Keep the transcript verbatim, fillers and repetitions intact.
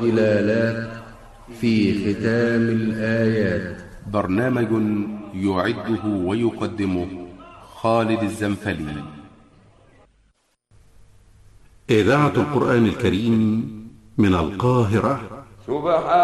هلالات في ختام الآيات. برنامج يعده ويقدمه خالد الزنفلي. إذاعة القرآن الكريم من القاهرة. سبحان